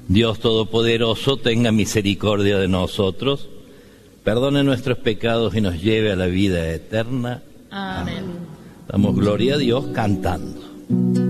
Dios Todopoderoso, tenga misericordia de nosotros, perdone nuestros pecados y nos lleve a la vida eterna. Amén. Damos gloria a Dios cantando.